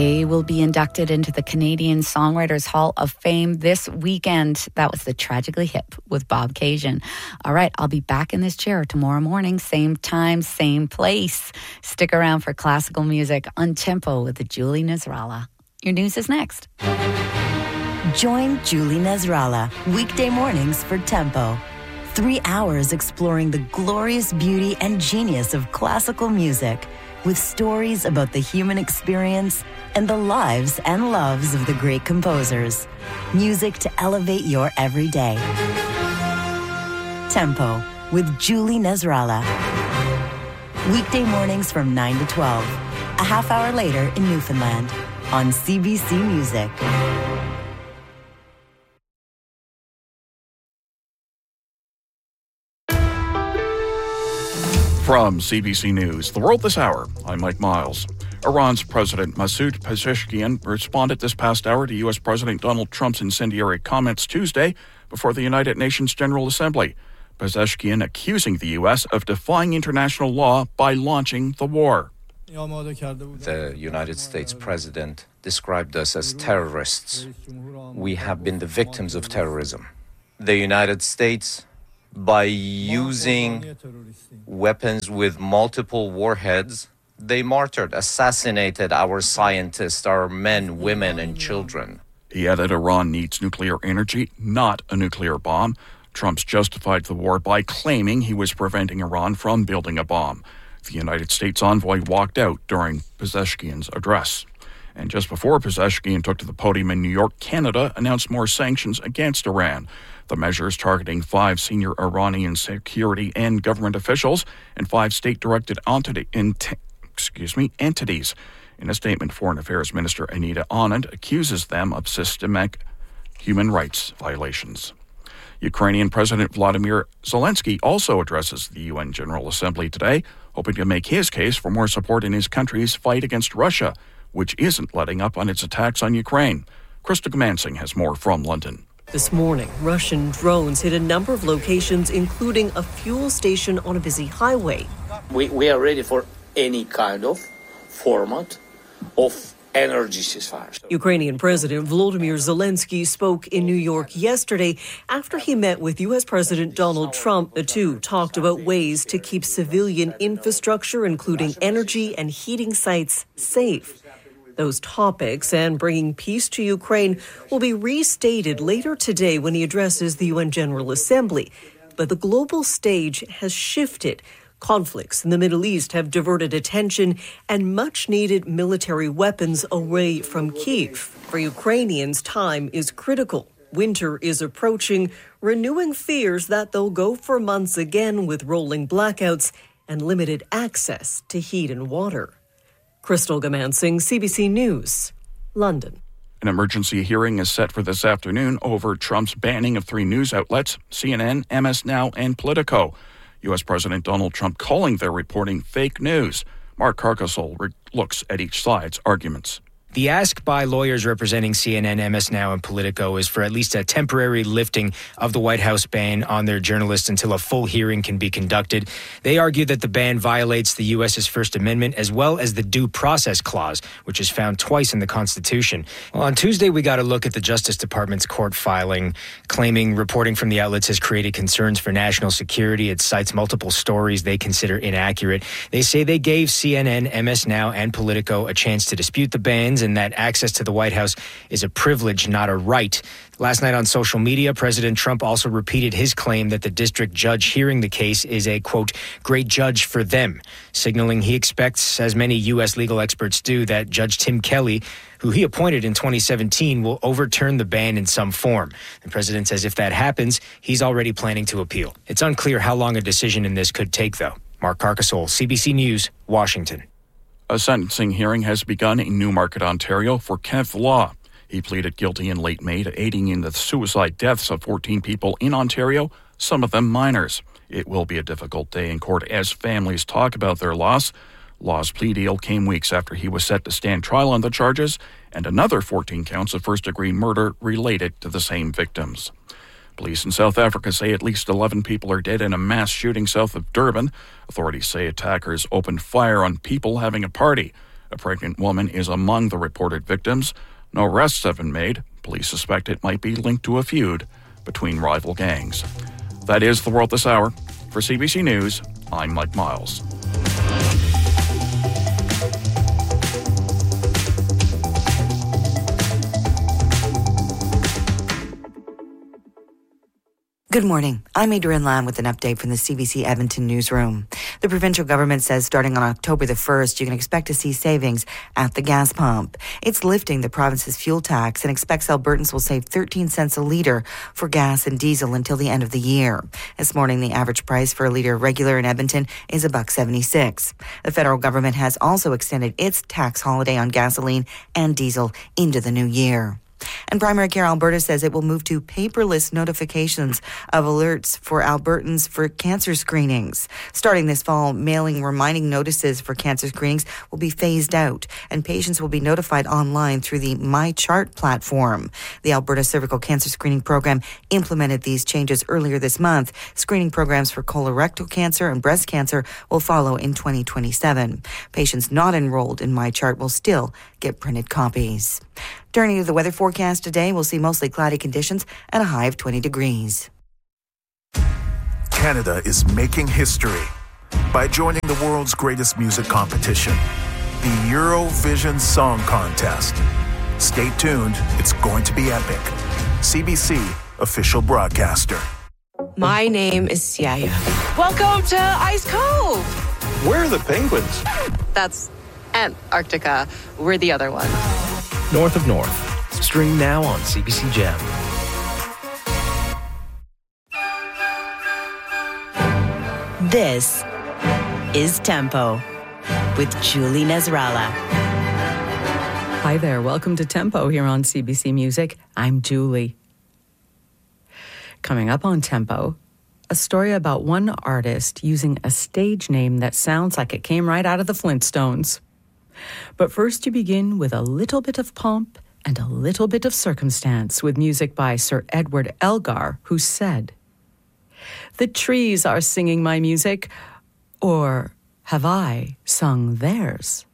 They will be inducted into the Canadian Songwriters Hall of Fame this weekend. That was the Tragically Hip with Bob Cajun. All right, I'll be back in this chair tomorrow morning, same time, same place. Stick around for classical music on Tempo with Julie Nasrallah. Your news is next. Join Julie Nasrallah weekday mornings for Tempo. 3 hours exploring the glorious beauty and genius of classical music, with stories about the human experience and the lives and loves of the great composers. Music to elevate your everyday. Tempo with Julie Nasrallah. Weekday mornings from 9 to 12. A half hour later in Newfoundland on CBC Music. From CBC News, The World This Hour, I'm Mike Miles. Iran's President Masoud Pezeshkian responded this past hour to U.S. President Donald Trump's incendiary comments Tuesday before the United Nations General Assembly. Pezeshkian accusing the U.S. of defying international law by launching the war. The United States President described us as terrorists. We have been the victims of terrorism. The United States, by using weapons with multiple warheads, they martyred, assassinated our scientists, our men, women, and children. He added Iran needs nuclear energy, not a nuclear bomb. Trump's justified the war by claiming he was preventing Iran from building a bomb. The United States envoy walked out during Pezeshkian's address. And just before Pezeshkian took to the podium in New York, Canada announced more sanctions against Iran. The measures targeting 5 senior Iranian security and government officials and 5 state-directed entities. In a statement, Foreign Affairs Minister Anita Anand accuses them of systemic human rights violations. Ukrainian President Vladimir Zelensky also addresses the UN General Assembly today, hoping to make his case for more support in his country's fight against Russia, which isn't letting up on its attacks on Ukraine. Krista Gamansing has more from London. This morning, Russian drones hit a number of locations, including a fuel station on a busy highway. We are ready for any kind of format of energy ceasefire. Ukrainian President Volodymyr Zelensky spoke in New York yesterday after he met with U.S. President Donald Trump. The two talked about ways to keep civilian infrastructure, including energy and heating sites, safe. Those topics and bringing peace to Ukraine will be restated later today when he addresses the UN General Assembly. But the global stage has shifted. Conflicts in the Middle East have diverted attention and much-needed military weapons away from Kyiv. For Ukrainians, time is critical. Winter is approaching, renewing fears that they'll go for months again with rolling blackouts and limited access to heat and water. Crystal Gamansing, CBC News, London. An emergency hearing is set for this afternoon over Trump's banning of 3 news outlets, CNN, MS Now, and Politico. U.S. President Donald Trump calling their reporting fake news. Mark Carcasole looks at each side's arguments. The ask by lawyers representing CNN, MS Now, and Politico is for at least a temporary lifting of the White House ban on their journalists until a full hearing can be conducted. They argue that the ban violates the U.S.'s First Amendment as well as the Due Process Clause, which is found twice in the Constitution. Well, on Tuesday, we got a look at the Justice Department's court filing, claiming reporting from the outlets has created concerns for national security. It cites multiple stories they consider inaccurate. They say they gave CNN, MS Now, and Politico a chance to dispute the bans, and that access to the White House is a privilege, not a right. Last night on social media, President Trump also repeated his claim that the district judge hearing the case is a, quote, great judge for them, signaling he expects, as many U.S. legal experts do, that Judge Tim Kelly, who he appointed in 2017, will overturn the ban in some form. The president says if that happens, he's already planning to appeal. It's unclear how long a decision in this could take, though. Mark Carcasole, CBC News, Washington. A sentencing hearing has begun in Newmarket, Ontario for Kenneth Law. He pleaded guilty in late May to aiding in the suicide deaths of 14 people in Ontario, some of them minors. It will be a difficult day in court as families talk about their loss. Law's plea deal came weeks after he was set to stand trial on the charges, and another 14 counts of first-degree murder related to the same victims. Police in South Africa say at least 11 people are dead in a mass shooting south of Durban. Authorities say attackers opened fire on people having a party. A pregnant woman is among the reported victims. No arrests have been made. Police suspect it might be linked to a feud between rival gangs. That is the world this hour. For CBC News, I'm Mike Miles. Good morning. I'm Adrienne Lamb with an update from the CBC Edmonton newsroom. The provincial government says starting on October the 1st, you can expect to see savings at the gas pump. It's lifting the province's fuel tax and expects Albertans will save 13 cents a litre for gas and diesel until the end of the year. This morning, the average price for a litre of regular in Edmonton is $1.76. The federal government has also extended its tax holiday on gasoline and diesel into the new year. And Primary Care Alberta says it will move to paperless notifications of alerts for Albertans for cancer screenings. Starting this fall, mailing reminding notices for cancer screenings will be phased out, and patients will be notified online through the MyChart platform. The Alberta Cervical Cancer Screening Program implemented these changes earlier this month. Screening programs for colorectal cancer and breast cancer will follow in 2027. Patients not enrolled in MyChart will still get printed copies. Turning to the weather forecast today, we'll see mostly cloudy conditions and a high of 20 degrees. Canada is making history by joining the world's greatest music competition, the Eurovision Song Contest. Stay tuned, it's going to be epic. CBC, official broadcaster. My name is Siaya. Welcome to Ice Cove. Where are the penguins? That's Antarctica. We're the other one. North of North. Stream now on CBC Gem. This is Tempo with Julie Nasrallah. Hi there. Welcome to Tempo here on CBC Music. I'm Julie. Coming up on Tempo, a story about one artist using a stage name that sounds like it came right out of the Flintstones. But first you begin with a little bit of pomp and a little bit of circumstance with music by Sir Edward Elgar, who said, "The trees are singing my music, or have I sung theirs?"